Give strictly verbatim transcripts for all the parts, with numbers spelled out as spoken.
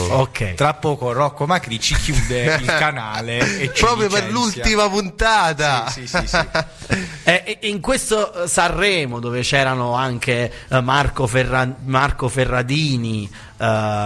Ok. Tra poco Rocco Macri ci chiude il canale e ci proprio licenzia. Per l'ultima puntata. Sì, sì, sì, sì. E in questo Sanremo, dove c'erano anche Marco, Ferra- Marco Ferradini, eh,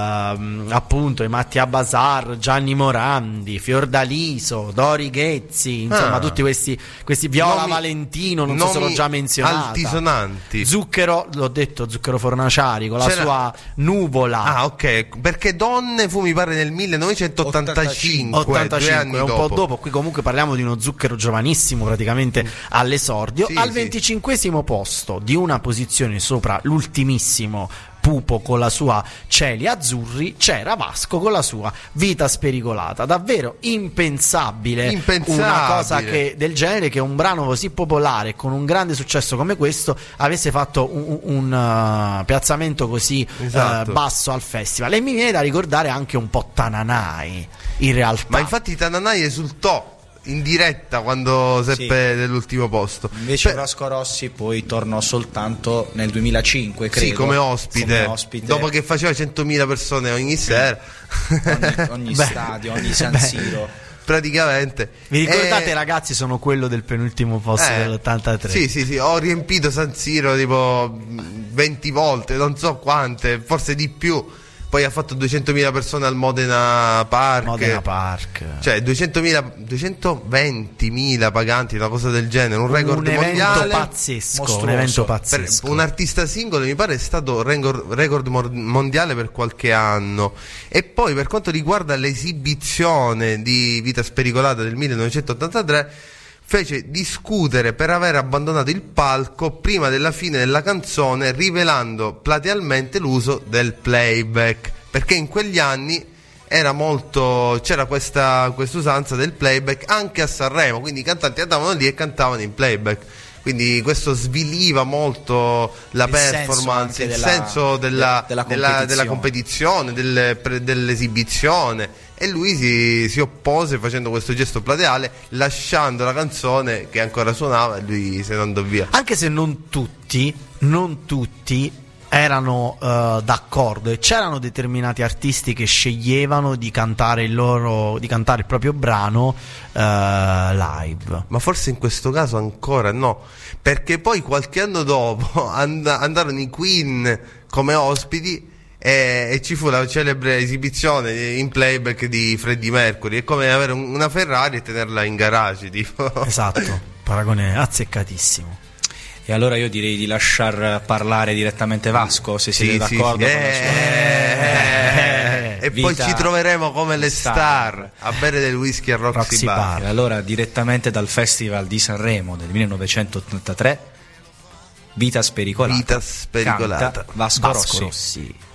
appunto i Mattia Bazar, Gianni Morandi, Fiordaliso, Dori Ghezzi, insomma ah. tutti questi, questi Viola Nomi, Valentino, non so se l'ho già menzionata. Altisonanti. Zucchero, l'ho detto, Zucchero Fornaciari con C'era... la sua Nuvola. Ah, ok, perché Donne fu, mi pare, nel millenovecentottantacinque, ottantacinque, un dopo. po' dopo. Qui comunque parliamo di uno Zucchero giovanissimo, praticamente all'esordio. Sì, Al sì. venticinquesimo posto, di una posizione sopra l'ultimissimo Pupo con la sua Cieli Azzurri, c'era Vasco con la sua Vita Spericolata. Davvero impensabile, Impensabile. una cosa che, del genere, che un brano così popolare con un grande successo come questo avesse fatto un, un uh, piazzamento così esatto. uh, basso al festival. E mi viene da ricordare anche un po' Tananai, in realtà. Ma infatti Tananai esultò in diretta quando seppe Sì. dell'ultimo posto. Invece Beh, Vasco Rossi poi tornò soltanto nel duemilacinque, credo. sì, come ospite, come ospite. dopo che faceva centomila persone ogni sera. ogni, ogni Beh, stadio, ogni San beh. Siro. Praticamente. Vi ricordate, Eh, ragazzi, sono quello del penultimo posto eh, dell'ottantatré. Sì, sì, sì, ho riempito San Siro tipo venti volte, non so quante, forse di più. Poi ha fatto duecentomila persone al Modena Park. Modena Park. Cioè duecentomila, duecentoventimila paganti, una cosa del genere, un record un evento mondiale. pazzesco, mostruoso. un evento Per pazzesco. un artista singolo mi pare è stato record, record mo- mondiale per qualche anno. E poi per quanto riguarda l'esibizione di Vita Spericolata del millenovecentottantatré, fece discutere per aver abbandonato il palco prima della fine della canzone, rivelando platealmente l'uso del playback, perché in quegli anni era molto, c'era questa usanza del playback anche a Sanremo, quindi i cantanti andavano lì e cantavano in playback. Quindi questo sviliva molto la Il performance, senso il della, senso della, della, della, della della competizione, delle, pre, dell'esibizione. E lui si, si oppose facendo questo gesto plateale, lasciando la canzone che ancora suonava, e lui se ne andò via. Anche se non tutti, non tutti erano uh, d'accordo, e c'erano determinati artisti che sceglievano di cantare il loro, di cantare il proprio brano uh, live. Ma forse in questo caso ancora no, perché poi qualche anno dopo and- andarono i Queen come ospiti e-, e ci fu la celebre esibizione in playback di Freddie Mercury. È come avere un- una Ferrari e tenerla in garage, tipo. Esatto, paragone azzeccatissimo. E allora io direi di lasciar parlare direttamente Vasco, se Sì, siete sì, d'accordo sì. con la Eh, sua eh, eh, e poi Vita ci troveremo come le star, star. a bere del whisky a Roxy, Roxy Bar. Bar. E allora direttamente dal Festival di Sanremo del millenovecentottantatré, Vita Spericolata. Vita Spericolata. Canta Vasco, Vasco Rossi. Rossi.